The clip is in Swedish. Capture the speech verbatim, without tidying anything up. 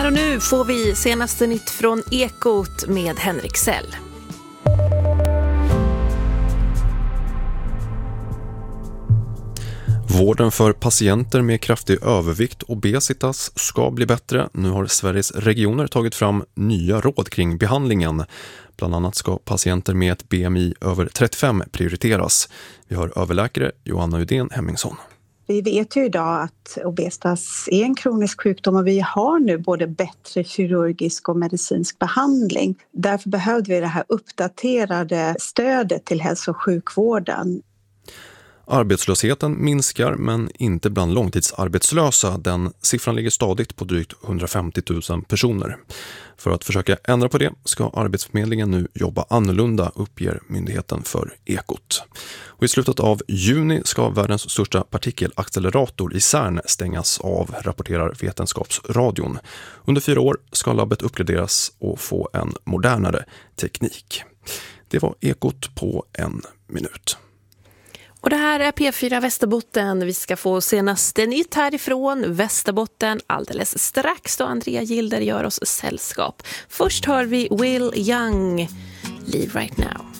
Här och nu får vi senaste nytt från Ekot med Henrik Sell. Vården för patienter med kraftig övervikt och obesitas ska bli bättre. Nu har Sveriges regioner tagit fram nya råd kring behandlingen. Bland annat ska patienter med ett B M I över trettiofem prioriteras. Vi har överläkare Johanna Udén Hemmingsson. Vi vet ju idag att obesitas är en kronisk sjukdom och vi har nu både bättre kirurgisk och medicinsk behandling. Därför behövde vi det här uppdaterade stödet till hälso- och sjukvården. Arbetslösheten minskar men inte bland långtidsarbetslösa. Den siffran ligger stadigt på drygt hundrafemtio tusen personer. För att försöka ändra på det ska Arbetsförmedlingen nu jobba annorlunda, uppger myndigheten för Ekot. Och i slutet av juni ska världens största partikelaccelerator i CERN stängas av, rapporterar Vetenskapsradion. Under fyra år ska labbet uppgraderas och få en modernare teknik. Det var Ekot på en minut. Och det här är P fyra Västerbotten. Vi ska få senaste nytt härifrån Västerbotten alldeles strax då Andrea Gilder gör oss sällskap. Först hör vi Will Young, Leave Right Now.